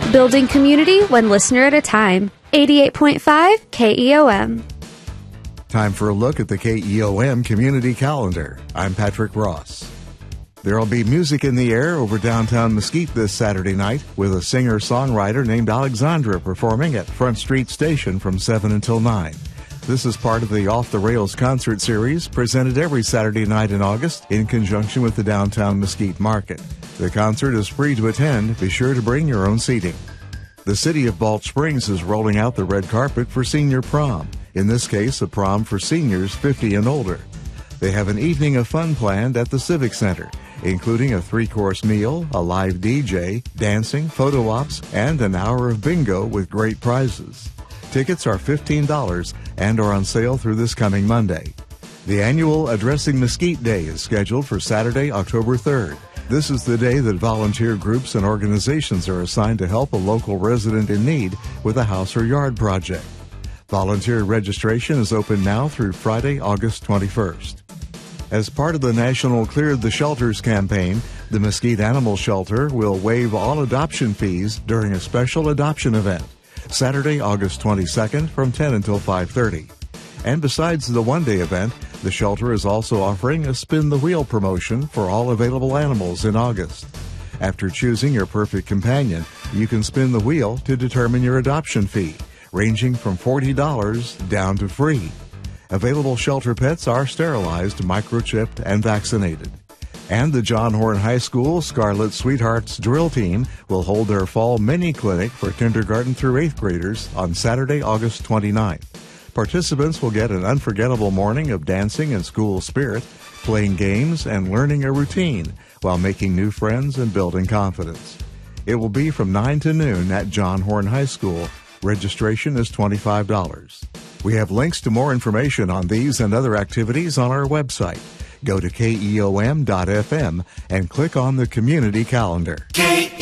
Building community one listener at a time. 88.5 KEOM. Time for a look at the KEOM Community Calendar. I'm Patrick Ross. There will be music in the air over downtown Mesquite this Saturday night with a singer-songwriter named Alexandra performing at Front Street Station from 7 until 9. This is part of the Off the Rails concert series presented every Saturday night in August in conjunction with the downtown Mesquite Market. The concert is free to attend. Be sure to bring your own seating. The city of Balch Springs is rolling out the red carpet for senior prom. In this case, a prom for seniors 50 and older. They have an evening of fun planned at the Civic Center, including a 3-course meal, a live DJ, dancing, photo ops, and an hour of bingo with great prizes. Tickets are $15 and are on sale through this coming Monday. The annual Addressing Mesquite Day is scheduled for Saturday, October 3rd. This is the day that volunteer groups and organizations are assigned to help a local resident in need with a house or yard project. Volunteer registration is open now through Friday, August 21st. As part of the National Clear the Shelters campaign, the Mesquite Animal Shelter will waive all adoption fees during a special adoption event, Saturday, August 22nd from 10 until 5:30. And besides the one-day event, the shelter is also offering a Spin the Wheel promotion for all available animals in August. After choosing your perfect companion, you can spin the wheel to determine your adoption fee, ranging from $40 down to free. Available shelter pets are sterilized, microchipped, and vaccinated. And the John Horn High School Scarlet Sweethearts Drill Team will hold their fall mini clinic for kindergarten through 8th graders on Saturday, August 29th. Participants will get an unforgettable morning of dancing and school spirit, playing games, and learning a routine while making new friends and building confidence. It will be from 9 to noon at John Horn High School. Registration is $25. We have links to more information on these and other activities on our website. Go to KEOM.FM and click on the Community Calendar.